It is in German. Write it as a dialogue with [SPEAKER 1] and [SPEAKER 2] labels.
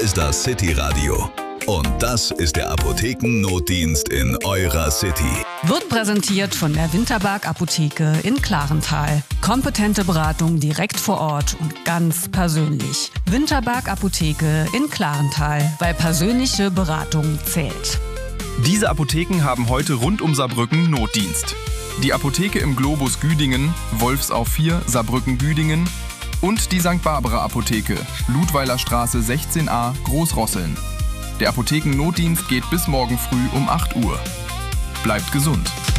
[SPEAKER 1] ist das City Radio. Und das ist der Apothekennotdienst in eurer City.
[SPEAKER 2] Wird präsentiert von der Winterberg Apotheke in Klarenthal. Kompetente Beratung direkt vor Ort und ganz persönlich. Winterberg Apotheke in Klarenthal, weil persönliche Beratung zählt.
[SPEAKER 3] Diese Apotheken haben heute rund um Saarbrücken Notdienst. Die Apotheke im Globus Güdingen, Wolfsau 4, Saarbrücken-Güdingen und die St. Barbara Apotheke, Ludweiler Straße 16a, Großrosseln. Der Apothekennotdienst geht bis morgen früh um 8 Uhr. Bleibt gesund!